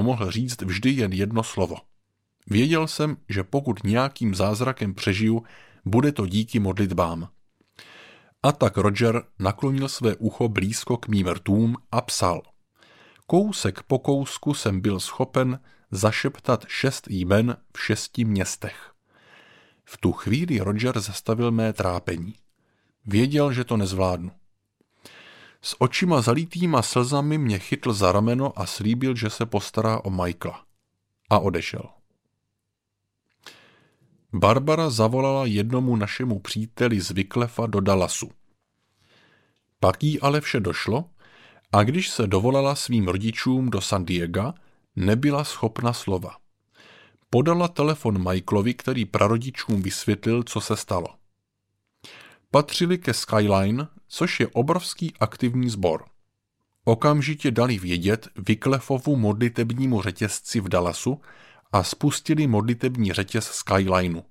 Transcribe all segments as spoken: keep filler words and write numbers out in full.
mohl říct vždy jen jedno slovo. Věděl jsem, že pokud nějakým zázrakem přežiju, bude to díky modlitbám. A tak Roger naklonil své ucho blízko k mým rtům a psal. Kousek po kousku jsem byl schopen zašeptat šest jmen v šesti městech. V tu chvíli Roger zastavil mé trápení. Věděl, že to nezvládnu. S očima zalitýma slzami mě chytl za rameno a slíbil, že se postará o Michaela. A odešel. Barbara zavolala jednomu našemu příteli z Wycliffa do Dallasu. Pak jí ale vše došlo a když se dovolala svým rodičům do San Diega, nebyla schopna slova. Podala telefon Michaelovi, který prarodičům vysvětlil, co se stalo. Patřili ke Skyline, což je obrovský aktivní sbor. Okamžitě dali vědět Wycliffovu modlitebnímu řetězci v Dallasu a spustili modlitební řetěz Skylineu.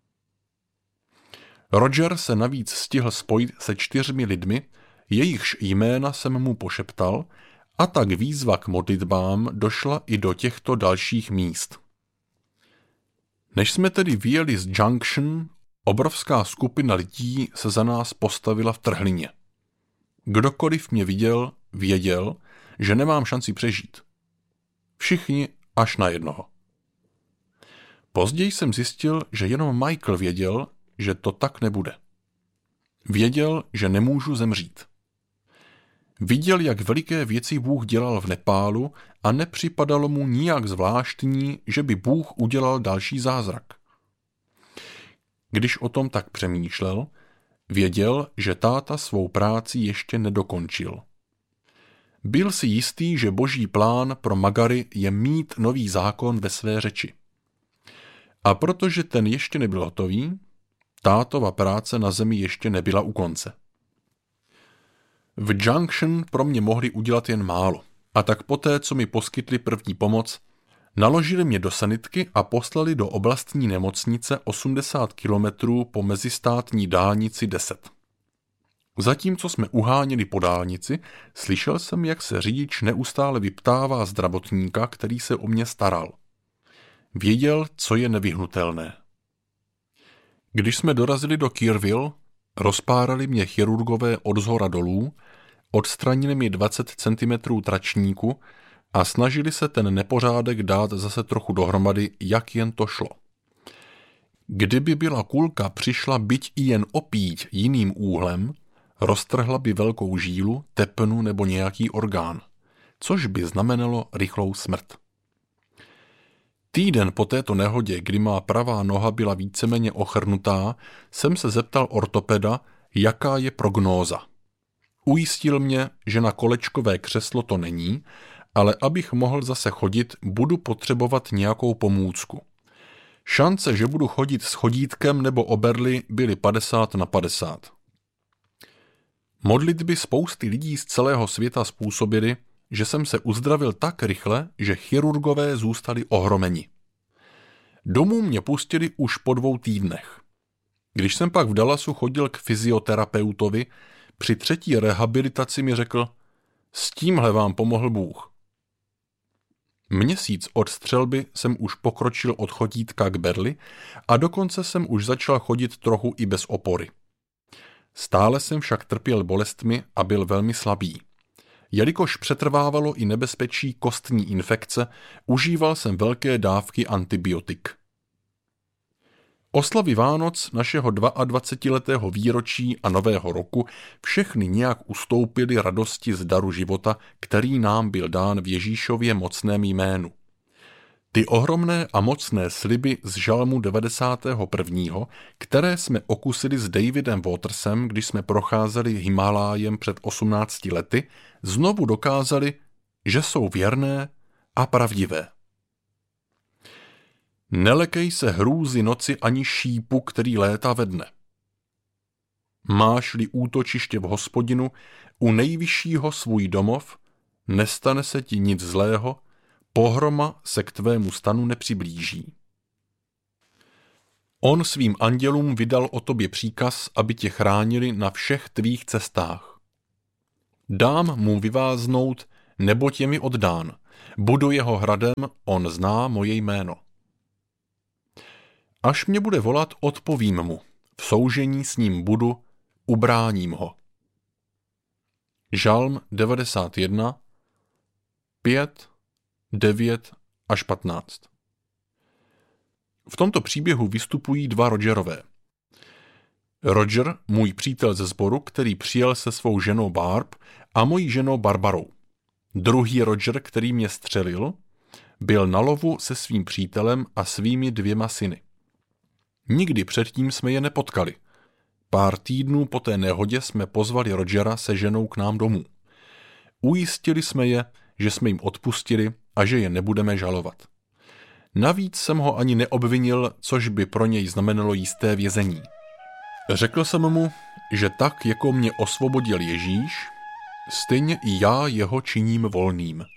Roger se navíc stihl spojit se čtyřmi lidmi, jejichž jména jsem mu pošeptal, a tak výzva k modlitbám došla i do těchto dalších míst. Než jsme tedy vyjeli z Junction, obrovská skupina lidí se za nás postavila v trhlině. Kdokoliv mě viděl, věděl, že nemám šanci přežít. Všichni až na jednoho. Později jsem zjistil, že jenom Michael věděl, že to tak nebude. Věděl, že nemůžu zemřít. Viděl, jak veliké věci Bůh dělal v Nepálu a nepřipadalo mu nijak zvláštní, že by Bůh udělal další zázrak. Když o tom tak přemýšlel, věděl, že táta svou práci ještě nedokončil. Byl si jistý, že boží plán pro Magary je mít nový zákon ve své řeči. A protože ten ještě nebyl hotový, tátova práce na zemi ještě nebyla u konce. V Junction pro mě mohli udělat jen málo, a tak poté, co mi poskytli první pomoc, naložili mě do sanitky a poslali do oblastní nemocnice osmdesát kilometrů po mezistátní dálnici deset. Zatímco jsme uháněli po dálnici, slyšel jsem, jak se řidič neustále vyptává zdravotníka, který se o mě staral. Věděl, co je nevyhnutelné. Když jsme dorazili do Kerrville, rozpárali mě chirurgové od zhora dolů, odstranili mi dvacet centimetrů tračníku a snažili se ten nepořádek dát zase trochu dohromady, jak jen to šlo. Kdyby byla kulka přišla byť i jen opít jiným úhlem, roztrhla by velkou žílu, tepnu nebo nějaký orgán, což by znamenalo rychlou smrt. Týden po této nehodě, kdy má pravá noha byla víceméně ochrnutá, jsem se zeptal ortopeda, jaká je prognóza. Ujistil mě, že na kolečkové křeslo to není, ale abych mohl zase chodit, budu potřebovat nějakou pomůcku. Šance, že budu chodit s chodítkem nebo o berli, byly padesát na padesát. Modlitby spousty lidí z celého světa způsobily, že jsem se uzdravil tak rychle, že chirurgové zůstali ohromeni. Domů mě pustili už po dvou týdnech. Když jsem pak v Dallasu chodil k fyzioterapeutovi, při třetí rehabilitaci mi řekl, s tímhle vám pomohl Bůh. Měsíc od střelby jsem už pokročil od chodítka k berli a dokonce jsem už začal chodit trochu i bez opory. Stále jsem však trpěl bolestmi a byl velmi slabý. Jelikož přetrvávalo i nebezpečí kostní infekce, užíval jsem velké dávky antibiotik. Oslavy Vánoc, našeho dvaadvacetiletého výročí a nového roku všechny nějak ustoupily radosti z daru života, který nám byl dán v Ježíšově mocném jménu. Ty ohromné a mocné sliby z žalmu devadesátého prvního, které jsme okusili s Davidem Watersem, když jsme procházeli Himalájem před osmnácti lety, znovu dokázali, že jsou věrné a pravdivé. Nelekej se hrůzy noci ani šípu, který létá ve dne. Máš-li útočiště v Hospodinu, u nejvyššího svůj domov, nestane se ti nic zlého, pohroma se k tvému stanu nepřiblíží. On svým andělům vydal o tobě příkaz, aby tě chránili na všech tvých cestách. Dám mu vyváznout, neboť je mi oddán, Budu jeho hradem, on zná moje jméno. Až mě bude volat, odpovím mu. V soužení s ním budu, ubráním ho. Žalm devadesát jedna, pět, devět až patnáct. V tomto příběhu vystupují dva Rogerové. Roger, můj přítel ze sboru, který přijel se svou ženou Barb a mojí ženou Barbarou. Druhý Roger, který mě střelil, byl na lovu se svým přítelem a svými dvěma syny. Nikdy předtím jsme je nepotkali. Pár týdnů po té nehodě jsme pozvali Rogera se ženou k nám domů. Ujistili jsme je, že jsme jim odpustili a že je nebudeme žalovat. Navíc jsem ho ani neobvinil, což by pro něj znamenalo jisté vězení. Řekl jsem mu, že tak, jako mě osvobodil Ježíš, stejně i já jeho činím volným.